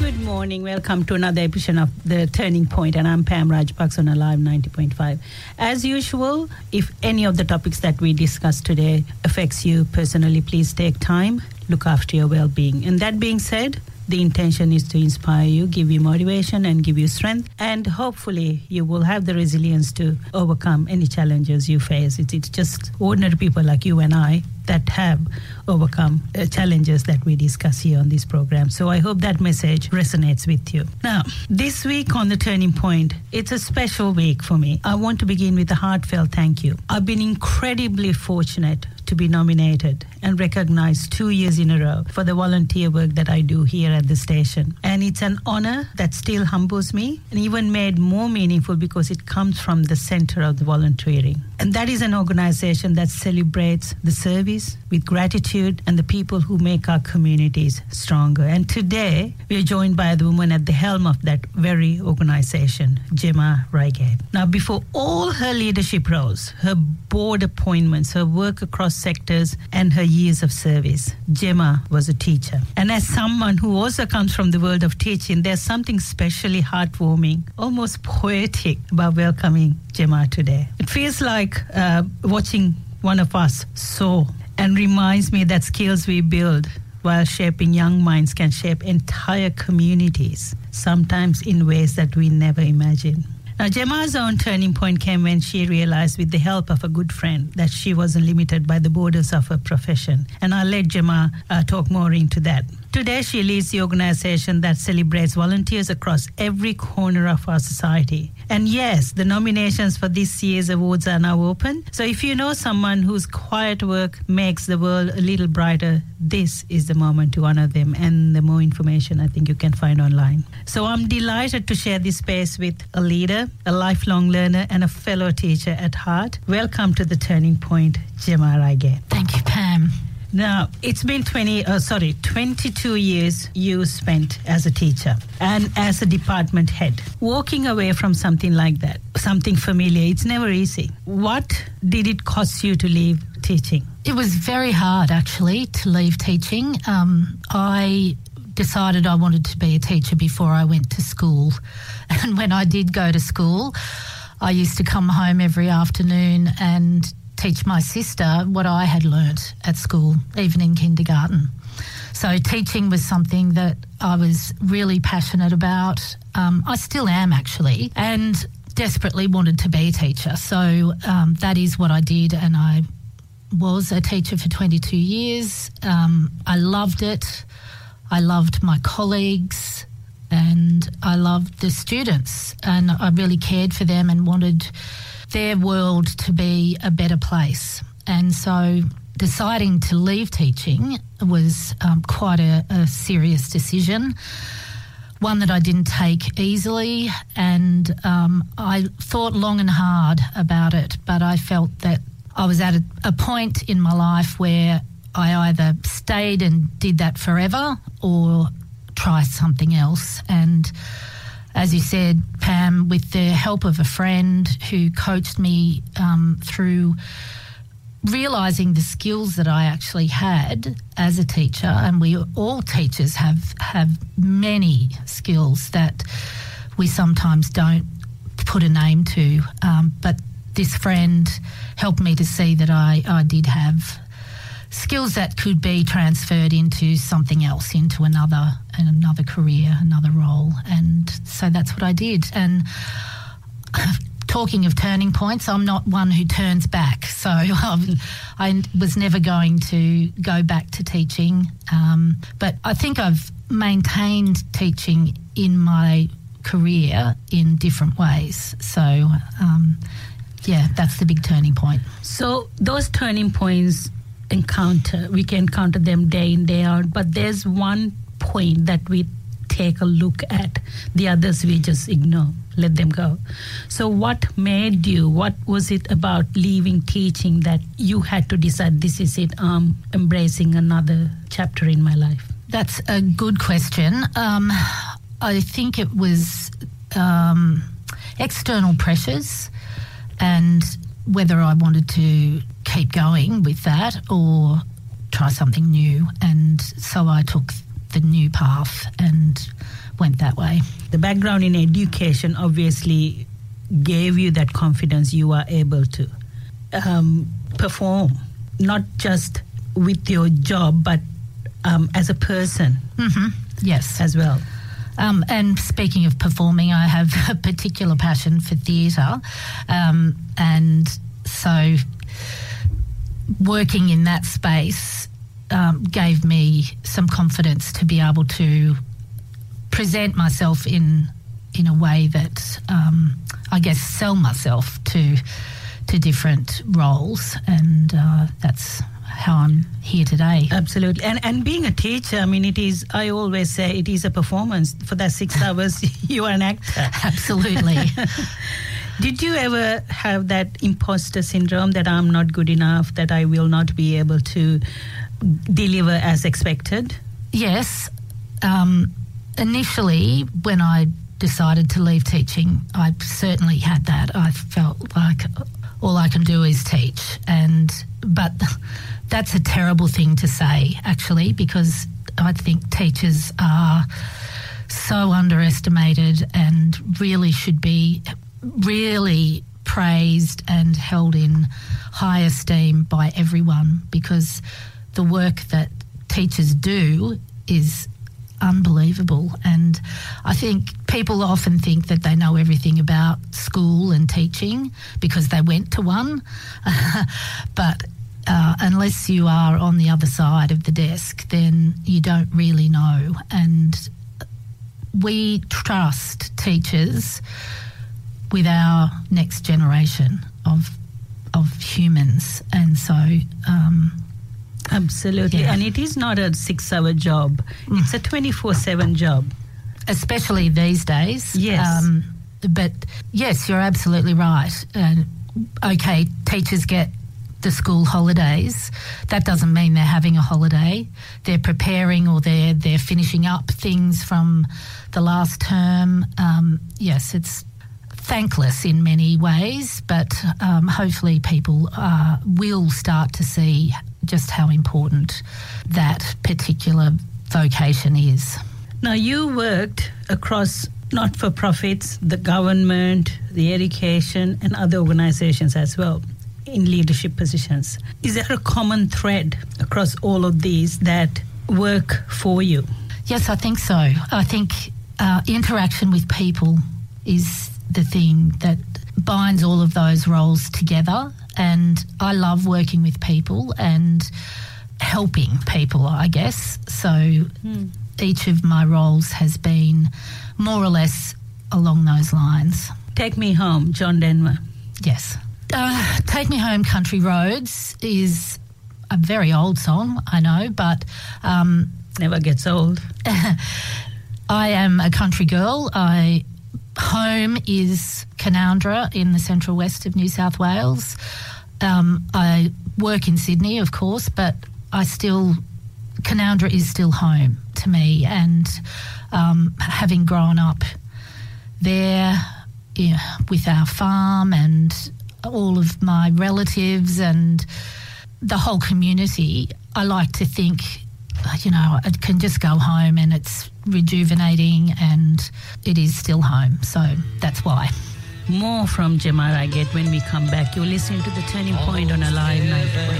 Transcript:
Good morning. Welcome to another episode of The Turning Point, and I'm Pam Rajpaksa on Alive 90.5. As usual, if any of the topics that we discuss today affects you personally, please take time, look after your well-being. And that being said, the intention is to inspire you, give you motivation and give you strength, and hopefully you will have the resilience to overcome any challenges you face. It's just ordinary people like you and I that have overcome challenges that we discuss here on this program. So I hope that message resonates with you. Now, this week on The Turning Point, it's a special week for me. I want to begin with a heartfelt thank you. I've been incredibly fortunate to be nominated and recognized 2 years in a row for the volunteer work that I do here at the station. And it's an honor that still humbles me and even made more meaningful because it comes from the center of the volunteering. And that is an organization that celebrates the service with gratitude and the people who make our communities stronger. And today, we are joined by the woman at the helm of that very organization, Gemma Reigate. Now, before all her leadership roles, her board appointments, her work across sectors, and her years of service, Gemma was a teacher. And as someone who also comes from the world of teaching, there's something especially heartwarming, almost poetic about welcoming Gemma today. It feels like watching one of us soar, and reminds me that skills we build while shaping young minds can shape entire communities, sometimes in ways that we never imagined. Now, Gemma's own turning point came when she realized, with the help of a good friend, that she wasn't limited by the borders of her profession. And I'll let Gemma talk more into that. Today, she leads the organization that celebrates volunteers across every corner of our society. And yes, the nominations for this year's awards are now open. So if you know someone whose quiet work makes the world a little brighter, this is the moment to honor them. And the more information I think you can find online. So I'm delighted to share this space with a leader, a lifelong learner, and a fellow teacher at heart. Welcome to The Turning Point, Gemma Reigate. Thank you, Pam. Now, it's been 22 years you spent as a teacher and as a department head. Walking away from something like that, something familiar, it's never easy. What did it cost you to leave teaching? It was very hard, actually, to leave teaching. I decided I wanted to be a teacher before I went to school. And when I did go to school, I used to come home every afternoon and teach my sister what I had learnt at school, even in kindergarten. So teaching was something that I was really passionate about. I still am, actually, and desperately wanted to be a teacher. So that is what I did, and I was a teacher for 22 years. I loved it. I loved my colleagues, and I loved the students, and I really cared for them and wanted their world to be a better place. And so deciding to leave teaching was quite a serious decision, one that I didn't take easily, and I thought long and hard about it, but I felt that I was at a point in my life where I either stayed and did that forever or try something else. And as you said, Pam, with the help of a friend who coached me through realising the skills that I actually had as a teacher, and we all teachers have many skills that we sometimes don't put a name to, but this friend helped me to see that I did have skills that could be transferred into something else, into another career, another role. And so that's what I did. And talking of turning points, I'm not one who turns back. So I was never going to go back to teaching. But I think I've maintained teaching in my career in different ways. So, yeah, that's the big turning point. So those turning points we can encounter them day in, day out, but there's one point that we take a look at. The others we just ignore, let them go. So what was it about leaving teaching that you had to decide, this is it, I'm embracing another chapter in my life? That's a good question. I think it was external pressures and whether I wanted to keep going with that or try something new. And so I took the new path and went that way. The background in education obviously gave you that confidence you are able to perform, not just with your job, but as a person. Mm-hmm. Yes. As well. And speaking of performing, I have a particular passion for theatre. And so working in that space gave me some confidence to be able to present myself in a way that I guess sell myself to different roles, and that's how I'm here today. Absolutely. And being a teacher, I mean, I always say it is a performance. For that 6 hours, you are an actor. Absolutely. Did you ever have that imposter syndrome that I'm not good enough, that I will not be able to deliver as expected? Yes. Initially, when I decided to leave teaching, I certainly had that. I felt like all I can do is teach. But that's a terrible thing to say, actually, because I think teachers are so underestimated and really should be really praised and held in high esteem by everyone, because the work that teachers do is unbelievable. And I think people often think that they know everything about school and teaching because they went to one. But unless you are on the other side of the desk, then you don't really know. And we trust teachers with our next generation of humans. And so absolutely. Yeah. And it is not a 6-hour job. It's a 24/7 job. Especially these days. Yes. But yes, you're absolutely right. Okay, teachers get the school holidays. That doesn't mean they're having a holiday. They're preparing, or they're finishing up things from the last term. Yes, it's thankless in many ways, but hopefully people will start to see just how important that particular vocation is. Now, you worked across not-for-profits, the government, the education, and other organizations as well in leadership positions. Is there a common thread across all of these that work for you? Yes, I think so. I think interaction with people is the thing that binds all of those roles together, and I love working with people and helping people, I guess. So each of my roles has been more or less along those lines. Take Me Home, John Denver. Yes. Take Me Home, Country Roads is a very old song, I know, but never gets old. I am a country girl. Home is Canowindra in the central west of New South Wales. I work in Sydney, of course, but Canowindra is still home to me. And having grown up there with our farm and all of my relatives and the whole community, I like to think, I can just go home and it's rejuvenating and it is still home. So that's why. More from Jemma Raggett when we come back. You're listening to The Turning Point on Alive 90.9.